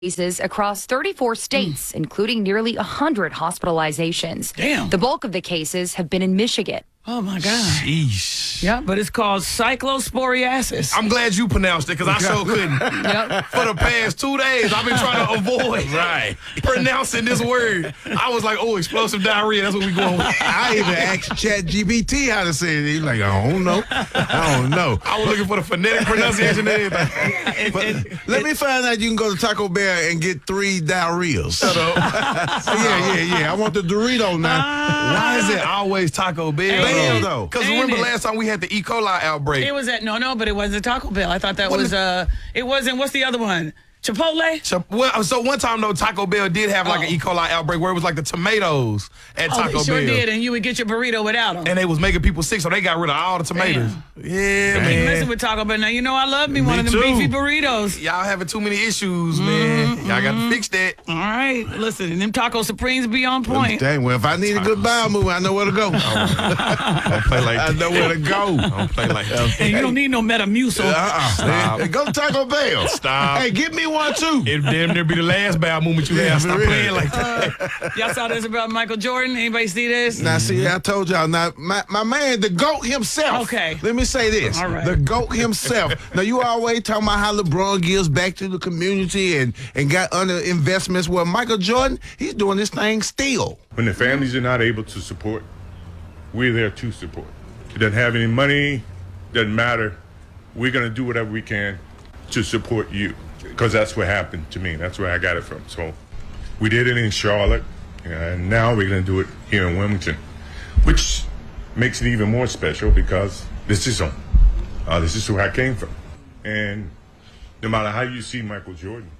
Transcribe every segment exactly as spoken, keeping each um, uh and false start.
cases across thirty-four states, mm. including nearly one hundred hospitalizations. Damn. The bulk of the cases have been in Michigan. Oh, my God. Sheesh. Yeah, but it's called cyclosporiasis. I'm glad you pronounced it because I sure couldn't. Yep. For the past two days, I've been trying to avoid right. pronouncing this word. I was like, oh, explosive diarrhea. That's what we going with. I even asked Chat G P T how to say it. He's like, I don't know. I don't know. I was looking for the phonetic pronunciation and everything. But it, let it, me find out you can go to Taco Bell and get three diarrheas. Shut up. yeah, yeah, yeah. I want the Dorito now. Uh, Why is it always Taco Bell? Though. Because remember it? last time we had the E. coli outbreak. It was at, no, no, but it wasn't Taco Bell. I thought that was, uh, it wasn't, what's the other one? Chipotle? Chip, well, so one time, though, Taco Bell did have like oh. an E. coli outbreak where it was like the tomatoes at oh, Taco they sure Bell. did, and you would get your burrito without them. And they was making people sick, so they got rid of all the tomatoes. Damn. Yeah, I man. keep messing with Taco Bell. Now, you know I love me, me one of them too. beefy burritos. Y'all having too many issues, man. Mm-hmm. Y'all got to fix that. All right. Listen, them Taco Supremes be on point. Dang, well, if I need a good bowel move, I know where to go. Don't play like that. I know where to go. Don't play like that. And you don't need no Metamucil. Uh-uh. Go to Taco Bell. Stop. Hey, get me one, too. It damn near be the last bowel movement you have. Stop playing like that. Uh, y'all saw this about Michael Jordan? Anybody see this? Now, see, I told y'all. Now, my, my man, the GOAT himself. Okay. Let me say this. All right. The GOAT himself. Now, you always talking about how LeBron gives back to the community and, and got under investments. Well, Michael Jordan, he's doing this thing still. When the families are not able to support, we're there to support. It doesn't have any money, doesn't matter. We're going to do whatever we can to support you. Because that's what happened to me. That's where I got it from. So we did it in Charlotte, and now we're going to do it here in Wilmington, which makes it even more special because this is home. Uh, this is where I came from. And no matter how you see Michael Jordan,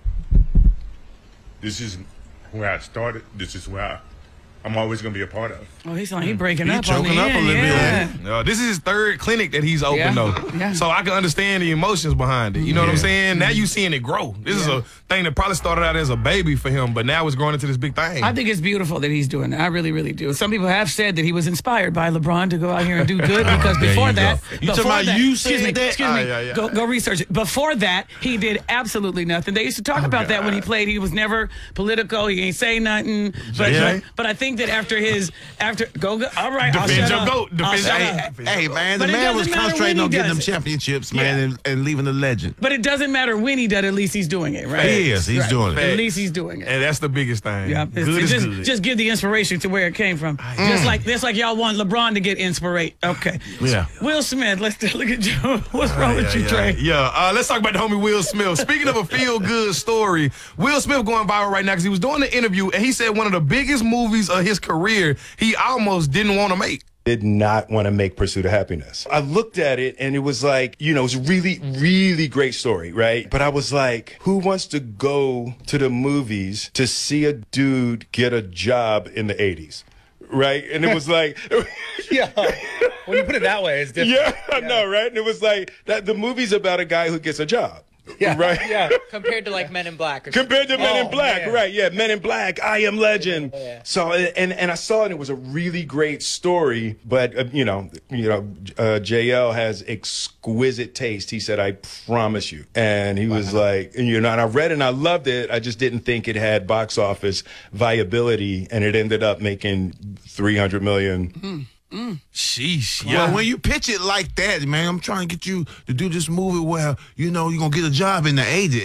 this is where I started. This is where I, I'm always going to be a part of. Oh, he's on. He breaking he up choking on the up end, a little yeah. bit. Uh, this is his third clinic that he's opened, yeah. though. Yeah. So I can understand the emotions behind it. You know yeah. what I'm saying? Now you seeing it grow. This yeah. is a thing that probably started out as a baby for him, but now it's growing into this big thing. I think it's beautiful that he's doing it. I really, really do. Some people have said that he was inspired by LeBron to go out here and do good because before you that, you before talking about that, you excuse me, that? excuse me, Ah, yeah, yeah. Go, go research it. Before that, he did absolutely nothing. They used to talk Oh, about God. that when he played. He was never political. He ain't say nothing. But, Yeah. but, but I think that after his, after go, go all right, I'll Defend shut your up. goat. I'll Defend shut your up. goat. Hey, man, But the it man was doesn't matter concentrating when on he getting them does it. championships, man, Yeah. and, and leaving the legend. But it doesn't matter when he does it. At least he's doing it, right? He is. He's Right. doing it. At least he's doing it. And that's the biggest thing. Yeah, Good it's, is just, good. just give the inspiration to where it came from. Just like just like y'all want LeBron to get inspiration. Okay. Yeah. Will Smith, let's look at you. What's wrong with yeah, you, yeah. Trey? Yeah, uh, let's talk about the homie Will Smith. Speaking of a feel-good story, Will Smith going viral right now because he was doing an interview and he said one of the biggest movies of his career he almost didn't want to make. Did not want to make Pursuit of Happiness. I looked at it and it was like, you know, it was a really, really great story, right? But I was like, who wants to go to the movies to see a dude get a job in the eighties? Right? And it was like, yeah. When you put it that way, it's different. yeah, I yeah. know, right? And it was like, that the movie's about a guy who gets a job. Yeah, right. Yeah, compared to like Men in Black. Or compared to Men oh, in Black, man. right? Yeah, Men in Black. I Am Legend. Yeah. So and and I saw it. It was a really great story, but uh, you know, you know, uh, J L has exquisite taste. He said, "I promise you," and he wow. was like, you know, and I read it and I loved it. I just didn't think it had box office viability, and it ended up making three hundred million. Mm. Mm. Sheesh. Yeah. Yeah. Well, when you pitch it like that, man, I'm trying to get you to do this movie where, you know, you're going to get a job in the eighties.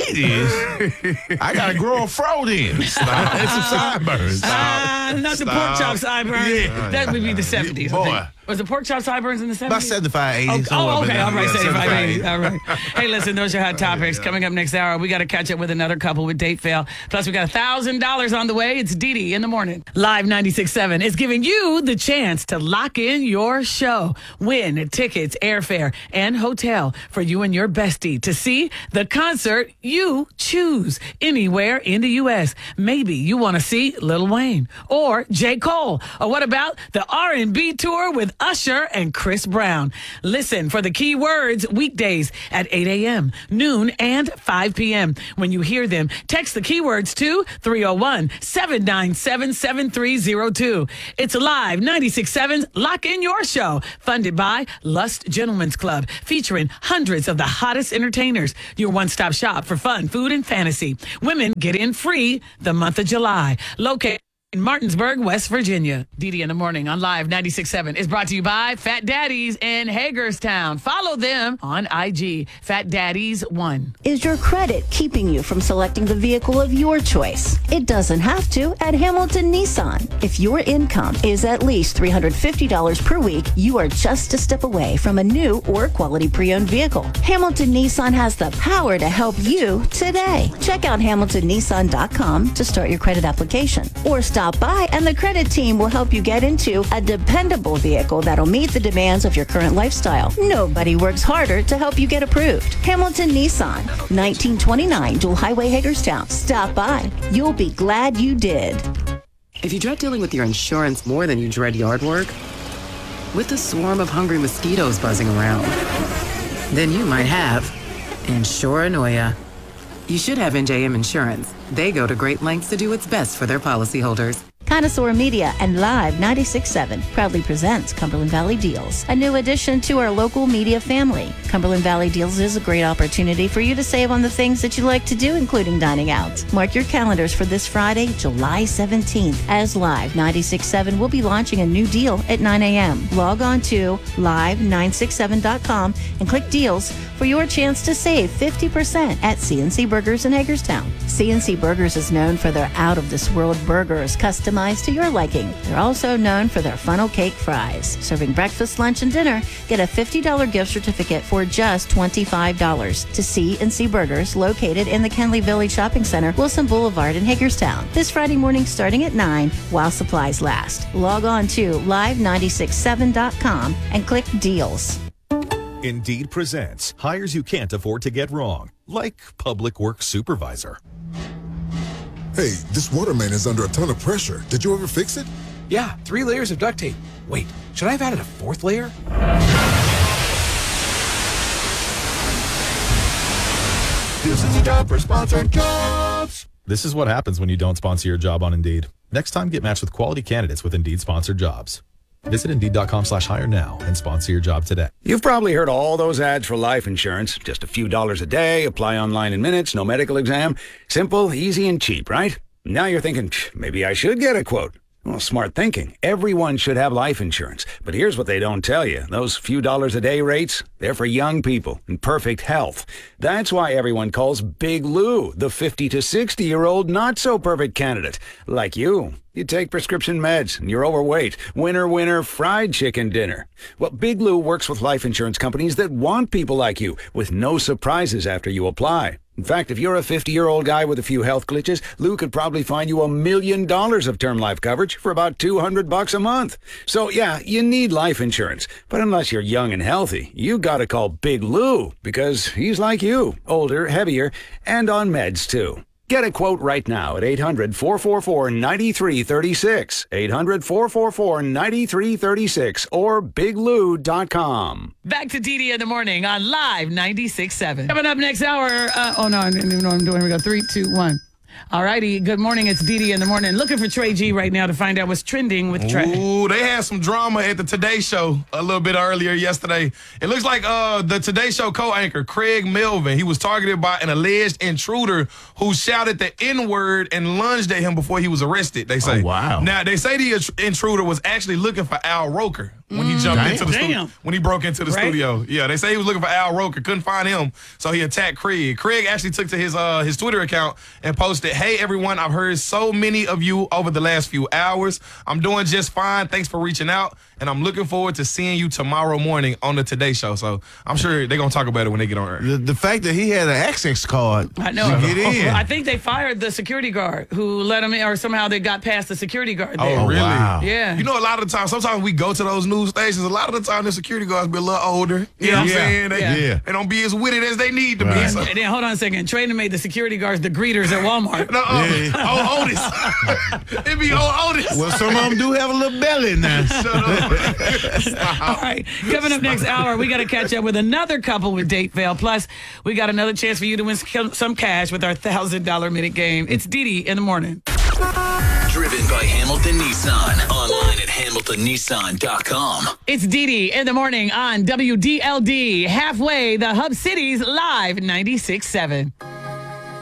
eighties? I got to grow a fro then. Stop. And some sideburns. Ah, not the pork chop sideburns. Yeah. That would be the seventies. Boy. I think. Was the pork chop sideburns in the seventies? About seventy-five, eighty. Oh, oh okay. All right, yeah, seventy-five, eighty. All right. Hey, listen, those are hot topics. Coming up next hour, we got to catch up with another couple with date fail. Plus, we got one thousand dollars on the way. It's Dee Dee in the morning. Live ninety-six point seven is giving you the chance to lock in your show. Win tickets, airfare, and hotel for you and your bestie to see the concert you choose anywhere in the U S. Maybe you want to see Lil Wayne or J. Cole. Or what about the R and B tour with with Usher and Chris Brown. Listen for the key words weekdays at eight a.m., noon, and five p.m. When you hear them, text the keywords to three oh one, seven nine seven, seven three oh two. It's Live ninety-six point seven's Lock In Your Show, funded by Lust Gentlemen's Club, featuring hundreds of the hottest entertainers. Your one-stop shop for fun, food, and fantasy. Women get in free the month of July. Located in Martinsburg, West Virginia. Didi in the Morning on Live ninety-six point seven is brought to you by Fat Daddies in Hagerstown. Follow them on I G, Fat Daddies one. Is your credit keeping you from selecting the vehicle of your choice? It doesn't have to at Hamilton Nissan. If your income is at least three hundred fifty dollars per week, you are just a step away from a new or quality pre-owned vehicle. Hamilton Nissan has the power to help you today. Check out hamilton nissan dot com to start your credit application, or stop by and the credit team will help you get into a dependable vehicle that'll meet the demands of your current lifestyle. Nobody works harder to help you get approved. Hamilton Nissan, nineteen twenty-nine Dual Highway, Hagerstown. Stop by. You'll be glad you did. If you dread dealing with your insurance more than you dread yard work, with a swarm of hungry mosquitoes buzzing around, then you might have Insuranoia. You should have N J M Insurance. They go to great lengths to do what's best for their policyholders. Connoisseur Media and Live ninety-six point seven proudly presents Cumberland Valley Deals, a new addition to our local media family. Cumberland Valley Deals is a great opportunity for you to save on the things that you like to do, including dining out. Mark your calendars for this Friday, July seventeenth, as Live ninety-six point seven will be launching a new deal at nine a.m. Log on to live nine six seven dot com and click Deals for your chance to save fifty percent at C N C Burgers in Hagerstown. C N C Burgers is known for their out-of-this-world burgers, customized to your liking. They're also known for their funnel cake fries. Serving breakfast, lunch, and dinner, get a fifty dollars gift certificate for just twenty-five dollars to C N C Burgers, located in the Kenley Village Shopping Center, Wilson Boulevard in Hagerstown. This Friday morning starting at nine while supplies last. Log on to live nine six seven dot com and click Deals. Indeed presents hires you can't afford to get wrong, like public works supervisor. Hey, this water main is under a ton of pressure. Did you ever fix it? Yeah, three layers of duct tape. Wait, should I have added a fourth layer? This is a job for sponsored jobs. This is what happens when you don't sponsor your job on Indeed. Next time, get matched with quality candidates with Indeed sponsored jobs. Visit Indeed.com slash hire now and sponsor your job today. You've probably heard all those ads for life insurance. Just a few dollars a day, apply online in minutes, no medical exam. Simple, easy, and cheap, right? Now you're thinking, maybe I should get a quote. Well, smart thinking. Everyone should have life insurance. But here's what they don't tell you. Those few dollars a day rates, they're for young people in perfect health. That's why everyone calls Big Lou the fifty to sixty-year-old not-so-perfect candidate. Like you. You take prescription meds and you're overweight. Winner, winner, fried chicken dinner. Well, Big Lou works with life insurance companies that want people like you with no surprises after you apply. In fact, if you're a fifty-year-old guy with a few health glitches, Lou could probably find you a million dollars of term life coverage for about two hundred bucks a month. So, yeah, you need life insurance. But unless you're young and healthy, you gotta call Big Lou because he's like you, older, heavier, and on meds too. Get a quote right now at eight hundred, four four four, nine three three six, eight hundred, four four four, nine three three six, or big lou dot com. Back to Didi in the Morning on Live ninety-six point seven. Coming up next hour, uh, oh no, I didn't even know what I'm doing. Here we go, three, two, one. All righty, good morning. It's Didi in the Morning. Looking for Trey G right now to find out what's trending with Trey. Ooh, they had some drama at the Today Show a little bit earlier yesterday. It looks like uh, the Today Show co-anchor, Craig Melvin, he was targeted by an alleged intruder who shouted the N-word and lunged at him before he was arrested, they say. Oh, wow. Now, they say the intruder was actually looking for Al Roker when he jumped Damn. into the studio. When he broke into the Right? studio. Yeah, they say he was looking for Al Roker, couldn't find him, so he attacked Craig. Craig actually took to his uh, his Twitter account and posted, "Hey, everyone, I've heard so many of you over the last few hours. I'm doing just fine. Thanks for reaching out. And I'm looking forward to seeing you tomorrow morning on the Today Show." So I'm sure they're going to talk about it when they get on air. The, the fact that he had an access card I know. to get in. I think they fired the security guard who let him in, or somehow they got past the security guard there. Oh, really? wow. Yeah. You know, a lot of the time, sometimes we go to those news stations, a lot of the time the security guards be a little older. You know what I'm Yeah. saying? They, Yeah. Yeah. they don't be as witty as they need to Right. be. So. And then, hold on a second. Trey made the security guards the greeters at Walmart. Mark. No, uh, Yeah. oh, Otis. It be old Otis. Well, some of them do have a little belly now. Shut up. All right. Coming up next hour, we got to catch up with another couple with date fail. Plus, we got another chance for you to win some cash with our one thousand dollars minute game. It's Didi in the morning. Driven by Hamilton Nissan. Online at hamilton nissan dot com. It's Didi in the morning on W D L D. Halfway, the Hub Cities Live ninety-six point seven.